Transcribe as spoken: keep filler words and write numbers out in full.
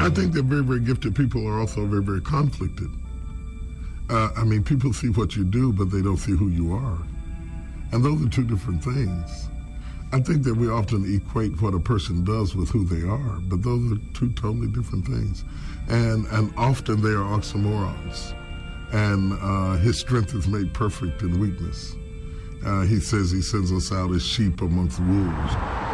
I think that very, very gifted people are also very, very conflicted. Uh, I mean, people see what you do, but they don't see who you are. And those are two different things. I think that we often equate what a person does with who they are, but those are two totally different things. And and often they are oxymorons. And uh, his strength is made perfect in weakness. Uh, he says he sends us out as sheep amongst wolves.